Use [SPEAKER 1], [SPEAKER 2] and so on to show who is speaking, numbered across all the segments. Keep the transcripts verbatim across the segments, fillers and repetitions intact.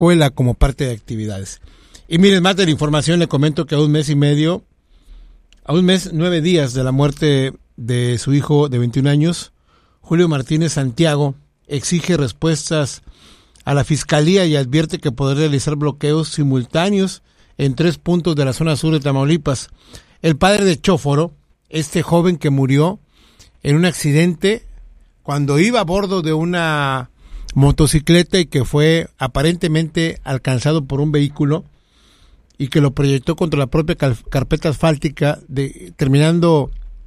[SPEAKER 1] escuela como parte de actividades. Y miren, más de la información, le comento que a un mes y medio, a un mes, nueve días de la muerte de su hijo de veintiún años, Julio Martínez Santiago exige respuestas a la Fiscalía y advierte que podrá realizar bloqueos simultáneos en tres puntos de la zona sur de Tamaulipas. El padre de Chóforo, este joven que murió en un accidente cuando iba a bordo de una motocicleta y que fue aparentemente alcanzado por un vehículo y que lo proyectó contra la propia carpeta asfáltica, de, terminando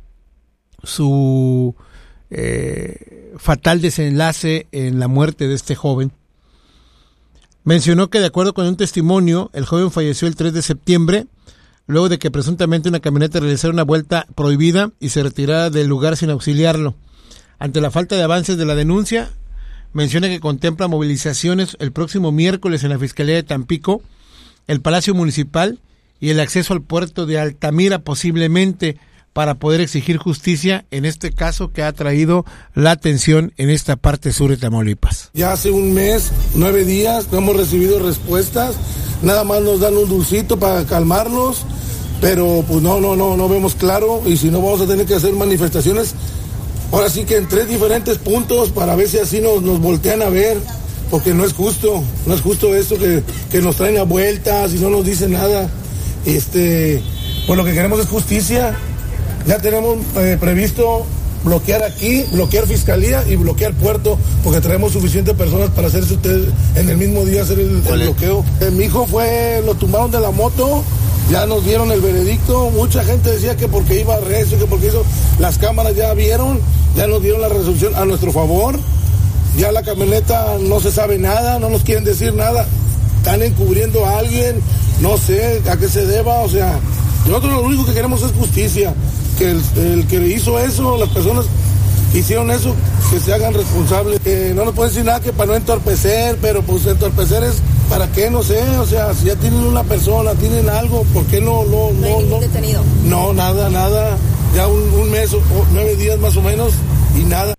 [SPEAKER 1] su eh, fatal desenlace en la muerte de este joven. Mencionó que de acuerdo con un testimonio, el joven falleció el tres de septiembre, luego de que presuntamente una camioneta realizara una vuelta prohibida y se retirara del lugar sin auxiliarlo. Ante la falta de avances de la denuncia, menciona que contempla movilizaciones el próximo miércoles en la Fiscalía de Tampico, el Palacio Municipal y el acceso al puerto de Altamira posiblemente, para poder exigir justicia en este caso que ha traído la atención en esta parte sur de Tamaulipas.
[SPEAKER 2] Ya hace un mes, nueve días, no hemos recibido respuestas, nada más nos dan un dulcito para calmarnos, pero pues no, no, no, no vemos claro, y si no vamos a tener que hacer manifestaciones, ahora sí que en tres diferentes puntos, para ver si así nos, nos voltean a ver, porque no es justo, no es justo esto que, que nos traen a vueltas y no nos dicen nada. Este, pues lo que queremos es justicia. Ya tenemos eh, previsto bloquear aquí, bloquear Fiscalía y bloquear puerto, porque traemos suficientes personas para hacerse ustedes en el mismo día hacer el, el bloqueo. Eh, mi hijo fue, lo tumbaron de la moto, ya nos dieron el veredicto, mucha gente decía que porque iba recio, que porque hizo, las cámaras ya vieron, ya nos dieron la resolución a nuestro favor, ya la camioneta no se sabe nada, no nos quieren decir nada, están encubriendo a alguien, no sé a qué se deba, o sea, nosotros lo único que queremos es justicia. Que el, el que hizo eso, las personas que hicieron eso, que se hagan responsables. Eh, no nos pueden decir nada que para no entorpecer, pero pues entorpecer es para qué, no sé, o sea, si ya tienen una persona, tienen algo, ¿por qué no? No, no,
[SPEAKER 3] no hay ningún
[SPEAKER 2] no,
[SPEAKER 3] detenido.
[SPEAKER 2] No, nada, nada, ya un, un mes o, o nueve días más o menos y nada.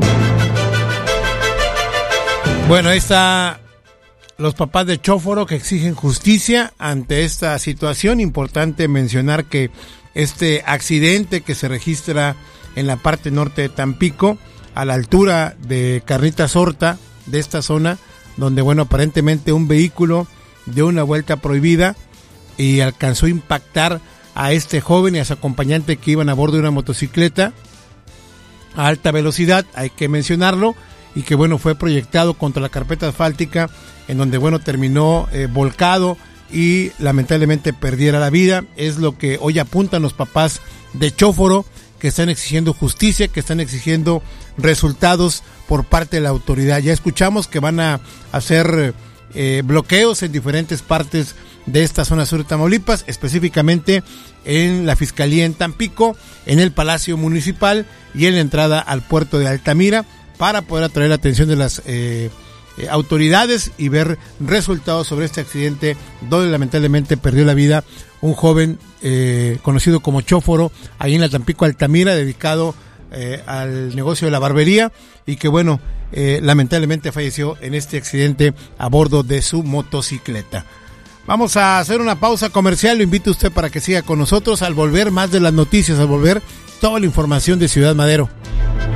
[SPEAKER 1] Bueno, ahí está los papás de Chóforo que exigen justicia ante esta situación. Importante mencionar que este accidente que se registra en la parte norte de Tampico, a la altura de Carnitas Horta, de esta zona, donde, bueno, aparentemente un vehículo dio una vuelta prohibida y alcanzó a impactar a este joven y a su acompañante que iban a bordo de una motocicleta a alta velocidad, hay que mencionarlo, y que, bueno, fue proyectado contra la carpeta asfáltica, en donde, bueno, terminó eh, volcado y lamentablemente perdiera la vida. Es lo que hoy apuntan los papás de Chóforo, que están exigiendo justicia, que están exigiendo resultados por parte de la autoridad. Ya escuchamos que van a hacer eh, bloqueos en diferentes partes de esta zona sur de Tamaulipas, específicamente en la Fiscalía en Tampico, en el Palacio Municipal y en la entrada al puerto de Altamira, para poder atraer la atención de las eh, Eh, autoridades y ver resultados sobre este accidente donde lamentablemente perdió la vida un joven eh, conocido como Chóforo, ahí en la Tampico Altamira, dedicado eh, al negocio de la barbería, y que, bueno, eh, lamentablemente falleció en este accidente a bordo de su motocicleta. Vamos a hacer una pausa comercial, lo invito a usted para que siga con nosotros. Al volver, más de las noticias, al volver, toda la información de Ciudad Madero.